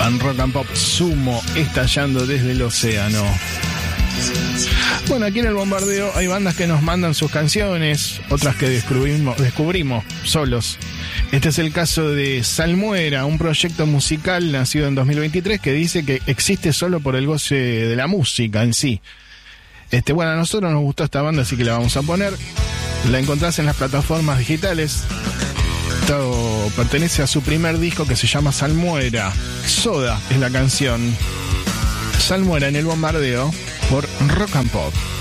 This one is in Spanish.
en Rock and Pop, Sumo, estallando desde el océano. Bueno, aquí en el bombardeo hay bandas que nos mandan sus canciones, otras que descubrimos solos. Este es el caso de Salmuera, un proyecto musical nacido en 2023 que dice que existe solo por el goce de la música en sí. Bueno, a nosotros nos gustó esta banda, así que la vamos a poner. La encontrás en las plataformas digitales. Todo pertenece a su primer disco que se llama Salmuera. Soda es la canción. Salmuera en el bombardeo por Rock and Pop.